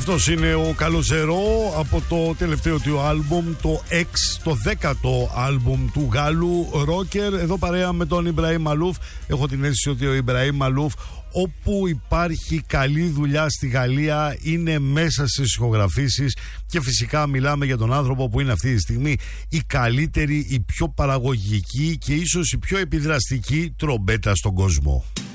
Αυτός είναι ο Καλοζερό από το τελευταίο του άλμπουμ, το X, το 10ο άλμπουμ του Γάλλου ρόκερ. Εδώ παρέα με τον Ιμπραήμ Μαλούφ. Έχω την αίσθηση ότι ο Ιμπραήμ Μαλούφ, όπου υπάρχει καλή δουλειά στη Γαλλία, είναι μέσα στις ηχογραφήσεις, και φυσικά μιλάμε για τον άνθρωπο που είναι αυτή τη στιγμή η καλύτερη, η πιο παραγωγική και ίσως η πιο επιδραστική τρομπέτα στον κόσμο.